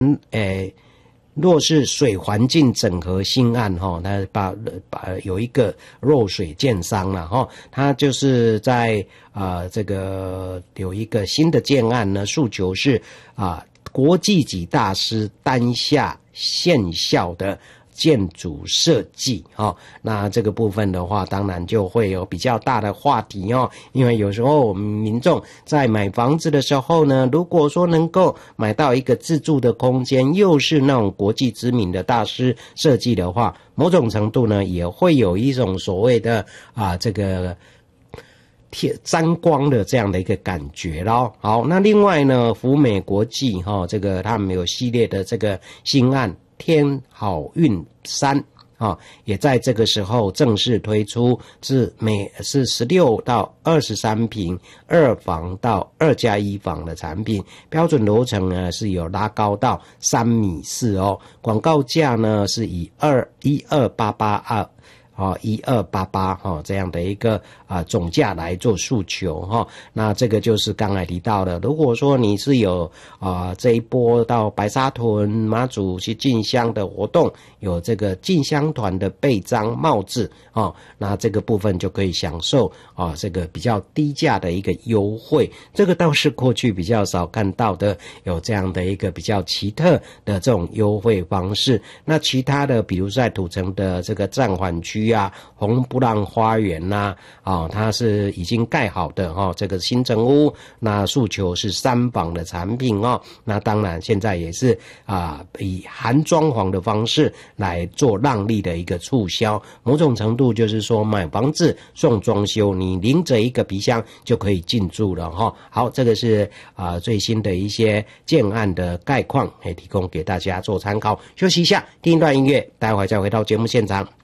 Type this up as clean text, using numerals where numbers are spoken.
若是水环境整合新案它把有一个弱水建商啦它就是在这个有一个新的建案呢，诉求是国际级大师担下现效的建筑设计那这个部分的话当然就会有比较大的话题因为有时候我们民众在买房子的时候呢，如果说能够买到一个自住的空间，又是那种国际知名的大师设计的话，某种程度呢也会有一种所谓的这个沾光的这样的一个感觉咯。好，那另外呢，福美国际这个他们有系列的这个新案天好运山也在这个时候正式推出，是16到23坪2房到2+1房的产品，标准楼层呢是有拉高到3.4米广告价呢是以128821288这样的一个总价来做诉求那这个就是刚才提到的，如果说你是有这一波到白沙屯马祖去进香的活动，有这个进香团的备章帽子那这个部分就可以享受这个比较低价的一个优惠，这个倒是过去比较少看到的，有这样的一个比较奇特的这种优惠方式。那其他的比如在土城的这个暂缓区红布朗花园它是已经盖好的这个新成屋，那诉求是3房的产品那当然现在也是以含装潢的方式来做让利的一个促销，某种程度就是说买房子送装修，你拎着一个皮箱就可以进驻了好，这个是最新的一些建案的概况，提供给大家做参考。休息一下，听一段音乐，待会再回到节目现场。